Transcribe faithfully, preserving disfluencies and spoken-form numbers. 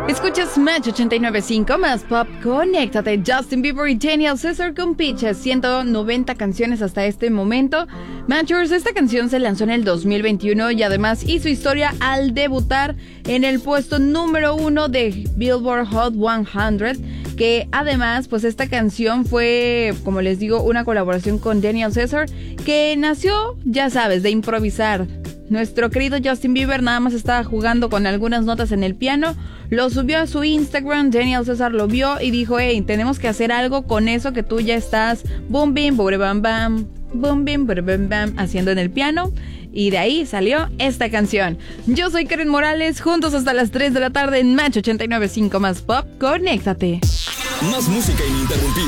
Escuchas Match ochenta y nueve punto cinco más pop. Conéctate. Justin Bieber y Daniel Caesar con Peaches. ciento noventa canciones hasta este momento. Matchers, esta canción se lanzó en el dos mil veintiuno y además hizo historia al debutar en el puesto número uno de Billboard Hot cien. Que además, pues esta canción fue, como les digo, una colaboración con Daniel Caesar, que nació, ya sabes, de improvisar. Nuestro querido Justin Bieber nada más estaba jugando con algunas notas en el piano, lo subió a su Instagram, Daniel Caesar lo vio y dijo, hey, tenemos que hacer algo con eso que tú ya estás boom bim, bure bam bam, boom bim, bure bam bam, haciendo en el piano. Y de ahí salió esta canción. Yo soy Karen Morales, juntos hasta las tres de la tarde en Match ochenta y nueve punto cinco más pop. Conéctate. Más música ininterrumpida.